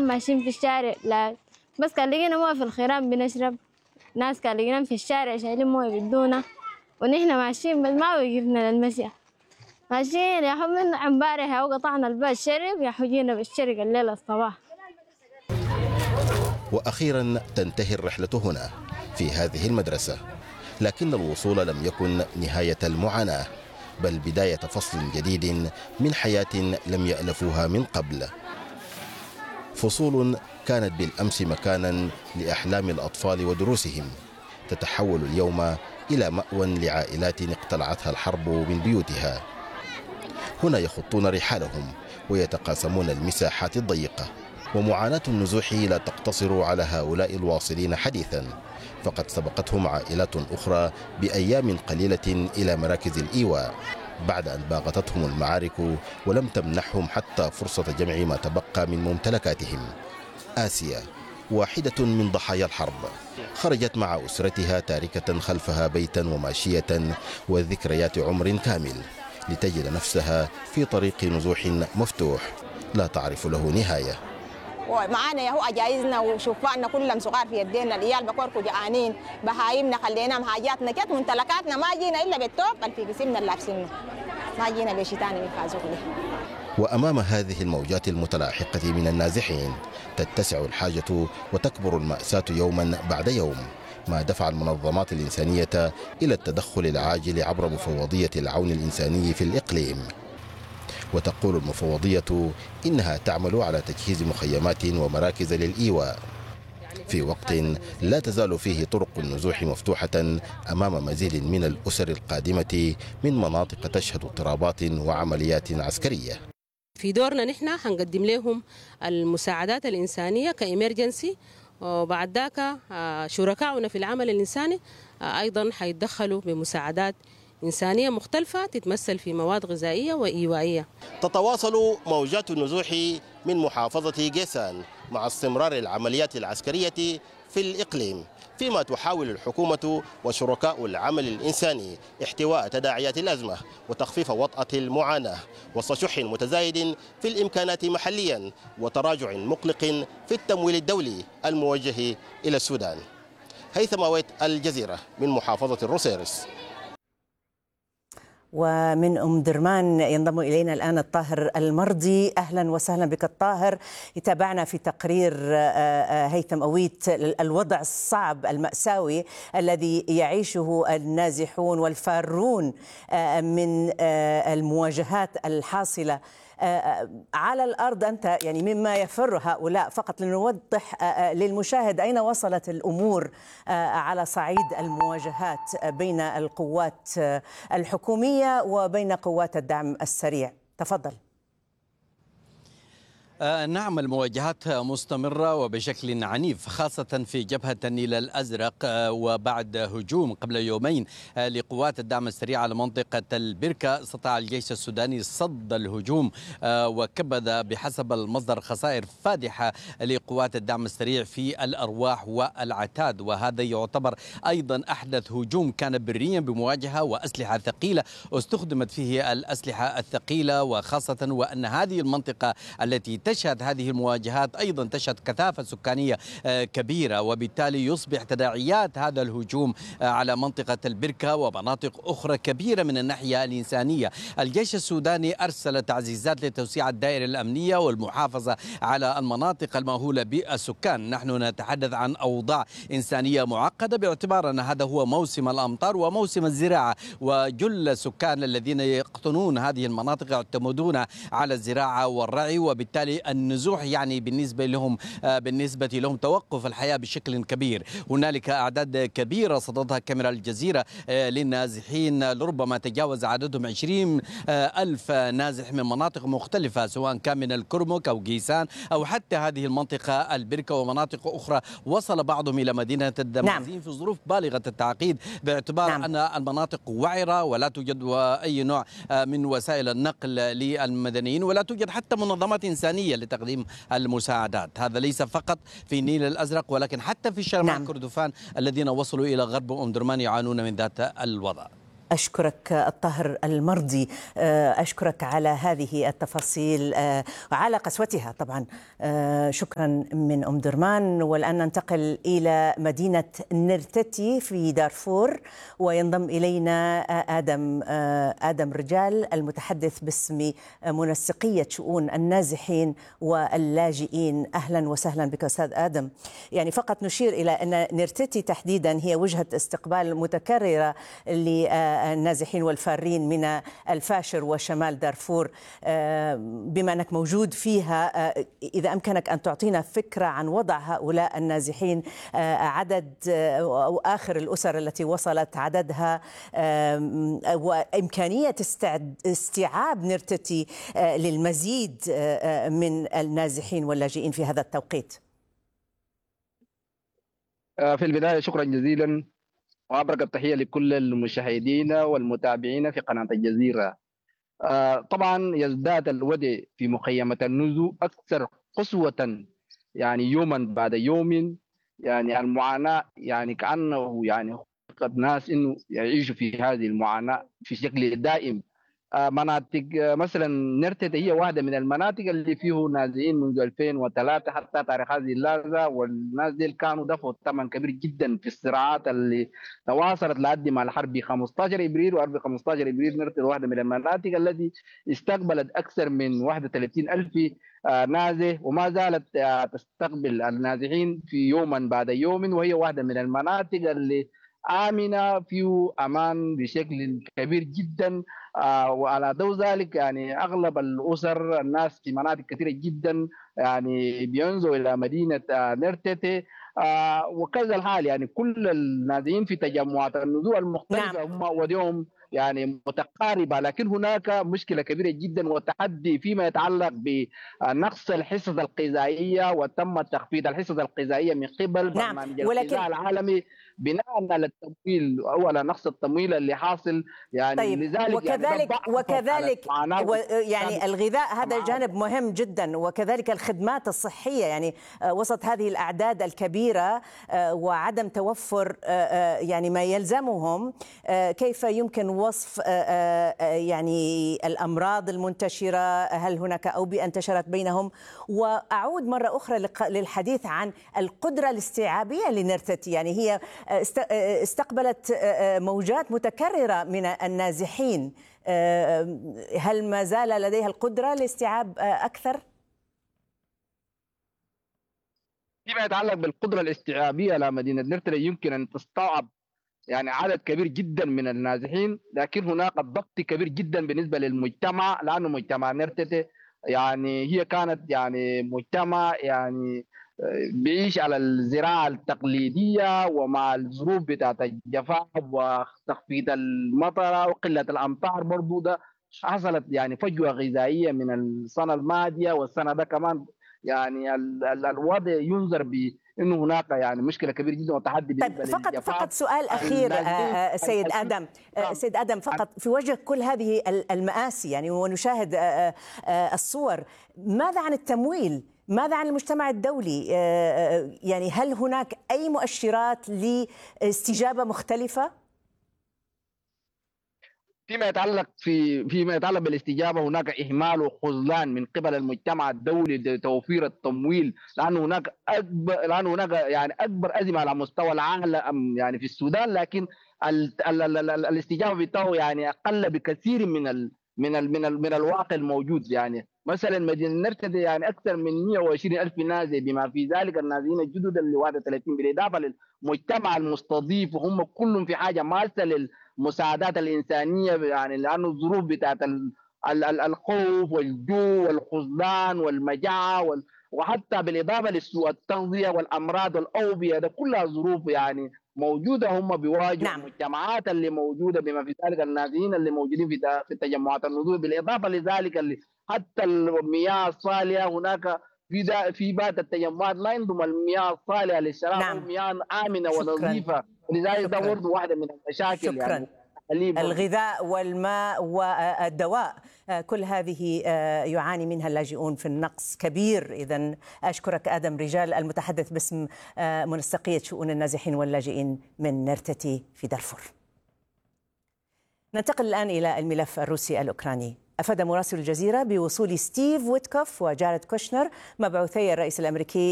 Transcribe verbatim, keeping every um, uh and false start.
ماشيين في الشارع، لا بس كان لقينا مويه في الخيران بنشرب، ناس كان لقيناهم في الشارع شايلين مويه بدونا، ونحن ماشيين بس ما وقفنا للمشي، ماشيين يا حو من امبارح يا قطعنا الباب الشرب يا حجينا بالشرق الليل الصباح. وأخيرا تنتهي الرحلة هنا في هذه المدرسة، لكن الوصول لم يكن نهاية المعاناة، بل بداية فصل جديد من حياة لم يألفوها من قبل. فصول كانت بالأمس مكانا لأحلام الأطفال ودروسهم، تتحول اليوم إلى مأوى لعائلات اقتلعتها الحرب من بيوتها. هنا يخطون رحالهم ويتقاسمون المساحات الضيقة. ومعاناة النزوح لا تقتصر على هؤلاء الواصلين حديثا، فقد سبقتهم عائلات أخرى بأيام قليلة إلى مراكز الإيواء بعد أن باغتتهم المعارك ولم تمنحهم حتى فرصة جمع ما تبقى من ممتلكاتهم. آسيا واحدة من ضحايا الحرب، خرجت مع أسرتها تاركة خلفها بيتا وماشية وذكريات عمر كامل، لتجد نفسها في طريق نزوح مفتوح لا تعرف له نهاية. ومعانا يا هو أجايزنا وشفاءنا كلهم صغار في يدينا، العيال بكوركو جعانين، بهايمنا خليناهم حاجاتنا كانت ممتلكاتنا، ما جينا إلا بالتوب اللي في قسمنا اللي لابسينه، ما جينا بشيطان يفازوك له. وأمام هذه الموجات المتلاحقة من النازحين تتسع الحاجة وتكبر المأساة يوما بعد يوم، ما دفع المنظمات الإنسانية إلى التدخل العاجل عبر مفوضية العون الإنساني في الإقليم. وتقول المفوضية إنها تعمل على تجهيز مخيمات ومراكز للإيواء في وقت لا تزال فيه طرق النزوح مفتوحة أمام مزيد من الأسر القادمة من مناطق تشهد اضطرابات وعمليات عسكرية. في دورنا نحن هنقدم لهم المساعدات الإنسانية كإمرجنسي، وبعد ذاك شركاؤنا في العمل الإنساني أيضا حيتدخلوا بمساعدات إنسانية مختلفة تتمثل في مواد غذائية وإيوائية. تتواصل موجات النزوح من محافظة جيسان مع استمرار العمليات العسكرية في الإقليم، فيما تحاول الحكومة وشركاء العمل الإنساني احتواء تداعيات الأزمة وتخفيف وطأة المعاناة وسط شح متزايد في الإمكانات محليا وتراجع مقلق في التمويل الدولي الموجه إلى السودان. هيثم ويت، الجزيرة، من محافظة الروسيرس. ومن أم درمان ينضم إلينا الآن الطاهر المرضي. أهلا وسهلا بك الطاهر. يتابعنا في تقرير هيثم أويت الوضع الصعب المأساوي الذي يعيشه النازحون والفارون من المواجهات الحاصلة على الأرض. أنت يعني مما يفر هؤلاء، فقط لنوضح للمشاهد أين وصلت الأمور على صعيد المواجهات بين القوات الحكومية وبين قوات الدعم السريع. تفضل. آه نعم، المواجهات مستمرة وبشكل عنيف، خاصة في جبهة النيل الأزرق، آه وبعد هجوم قبل يومين آه لقوات الدعم السريع على منطقة البركة، استطاع الجيش السوداني صد الهجوم آه وكبد بحسب المصدر خسائر فادحة لقوات الدعم السريع في الأرواح والعتاد، وهذا يعتبر أيضا أحدث هجوم كان بريا بمواجهة وأسلحة ثقيلة استخدمت فيه الأسلحة الثقيلة، وخاصة وأن هذه المنطقة التي تشهد هذه المواجهات أيضا تشهد كثافة سكانية كبيرة، وبالتالي يصبح تداعيات هذا الهجوم على منطقة البركة ومناطق أخرى كبيرة من الناحية الإنسانية. الجيش السوداني أرسل تعزيزات لتوسيع الدائرة الأمنية والمحافظة على المناطق المأهولة بالسكان. نحن نتحدث عن أوضاع إنسانية معقدة باعتبار أن هذا هو موسم الأمطار وموسم الزراعة، وجل السكان الذين يقطنون هذه المناطق يعتمدون على الزراعة والرعي، وبالتالي النزوح يعني بالنسبة لهم بالنسبة لهم توقف الحياة بشكل كبير. هنالك أعداد كبيرة صدتها كاميرا الجزيرة للنازحين، لربما تجاوز عددهم عشرين ألف نازح من مناطق مختلفة، سواء كان من الكرمك أو جيسان أو حتى هذه المنطقة البركة ومناطق أخرى. وصل بعضهم إلى مدينة الدمازين نعم. في ظروف بالغة التعقيد باعتبار نعم. أن المناطق وعرة ولا توجد أي نوع من وسائل النقل للمدنيين، ولا توجد حتى منظمات إنسانية لتقديم المساعدات. هذا ليس فقط في النيل الأزرق ولكن حتى في شمال نعم. كردفان الذين وصلوا إلى غرب أم درمان يعانون من ذات الوضع. أشكرك الطاهر المرضي، أشكرك على هذه التفاصيل وعلى قسوتها طبعا. شكرا من أم درمان. والآن ننتقل إلى مدينة نرتتي في دارفور، وينضم إلينا آدم آدم رجال المتحدث باسم منسقية شؤون النازحين واللاجئين. أهلا وسهلا بك أستاذ آدم. يعني فقط نشير إلى أن نرتتي تحديدا هي وجهة استقبال متكررة ل النازحين والفارين من الفاشر وشمال دارفور. بما أنك موجود فيها، إذا أمكنك أن تعطينا فكرة عن وضع هؤلاء النازحين، عدد أو آخر الأسر التي وصلت عددها، وإمكانية استيعاب نرتتي للمزيد من النازحين واللاجئين في هذا التوقيت. في البداية شكرا جزيلا وأبرك التحية لكل المشاهدين والمتابعين في قناة الجزيرة. طبعا يزداد الوضع في مخيمة النزو أكثر قسوة، يعني يوما بعد يوم. يعني المعاناة يعني كأنه يعني قد ناس إنه يعيشوا في هذه المعاناة في شكل دائم. مناطق مثلا نرتتي هي واحدة من المناطق اللي فيه نازحين منذ ألفين وثلاثة حتى تاريخ هذه اللحظة، والناس دي كانوا دفعوا ثمن كبير جدا في الصراعات اللي تواصلت لحد ما الحرب خمسة عشر ابريل. وحرب خمسة عشر ابريل نرتتي واحدة من المناطق التي استقبلت أكثر من واحد وثلاثين ألف نازح، وما زالت تستقبل النازحين في يوما بعد يوم، وهي واحدة من المناطق اللي آمنة فيه أمان بشكل كبير جدا. آه وعلى ضوء ذلك يعني أغلب الأسر الناس في مناطق كثيرة جدا يعني بينزلوا إلى مدينة آه نرتتي. آه وكذا الحال يعني كل النازحين في تجمعات النزوع المختلفة هم وديهم يعني متقاربة، لكن هناك مشكلة كبيرة جدا وتحدي فيما يتعلق بنقص الحصص الغذائية، وتم تخفيض الحصص الغذائية من قبل برنامج الغذاء العالمي بناء على التمويل او على نقص التمويل اللي حاصل يعني. طيب لذلك وكذلك يعني وكذلك يعني الغذاء هذا جانب مهم جدا، وكذلك الخدمات الصحية يعني وسط هذه الأعداد الكبيرة وعدم توفر يعني ما يلزمهم. كيف يمكن وصف يعني الأمراض المنتشرة؟ هل هناك أوبئة انتشرت بينهم؟ وأعود مرة أخرى للحديث عن القدرة الاستيعابية لنرتتي. يعني هي استقبلت موجات متكررة من النازحين، هل ما زال لديها القدرة لاستيعاب أكثر؟ فيما يتعلق بالقدرة الاستيعابية لمدينة نرتتي يمكن أن تستوعب يعني عدد كبير جدا من النازحين، لكن هناك ضغط كبير جدا بالنسبة للمجتمع، لأنه مجتمع نرتتي يعني هي كانت يعني مجتمع يعني بيعيش على الزراعة التقليدية، ومع الظروف بتاعت الجفاف وتخفيض المطر وقلة الأمطار برضو ده حصلت يعني فجوة غذائية من السنة الماضية والسنة ده كمان. يعني ال ال الوضع ينظر بأنه هناك يعني مشكلة كبيرة جدا وتحدي بالنسبة للجفاف. فقط فقط سؤال أخير سيد آدم سيد آدم فقط في وجه كل هذه المآسي يعني ونشاهد الصور، ماذا عن التمويل؟ ماذا عن المجتمع الدولي؟ يعني هل هناك أي مؤشرات لاستجابة مختلفة؟ فيما يتعلق في فيما يتعلق بالاستجابه هناك اهمال وخذلان من قبل المجتمع الدولي لتوفير التمويل، لانه هناك اكبر لانه هناك يعني اكبر ازمه على مستوى العالم يعني في السودان، لكن ال ال ال ال الاستجابه بتاعه يعني اقل بكثير من ال من ال من ال من الواقع الموجود. يعني مثلا مدينه نرتتي يعني اكثر من مئة وعشرين ألف نازح، بما في ذلك النازحين الجدد اللي واحد وثلاثين، بالاضافه للمجتمع المستضيف، وهم كلهم في حاجه ماسه للمساعدات الانسانيه يعني، لانه الظروف بتاعت الخوف والجوع والخذلان والمجاعه وال وحتى بالاضافه لسوء التغذيه والامراض والاوبئه، ده كلها ظروف يعني موجوده هم بيواجهوا. نعم. المجتمعات اللي موجوده بما في ذلك النازحين اللي موجودين في في تجمعات النزوح، بالاضافه لذلك اللي حتى المياه الصالحه هناك في في بعض التجمعات لا عندهم المياه الصالحه للشراب. نعم. مياه امنه ونظيفه، ولذلك ده برضه واحده من المشاكل. شكرا. يعني الغذاء والماء والدواء كل هذه يعاني منها اللاجئون في النقص كبير. إذن أشكرك آدم رجال المتحدث باسم منسقية شؤون النازحين واللاجئين من نرتتي في دارفور. ننتقل الآن إلى الملف الروسي الأوكراني. أفاد مراسل الجزيرة بوصول ستيف ويتكوف وجاريد كوشنر مبعوثي الرئيس الأمريكي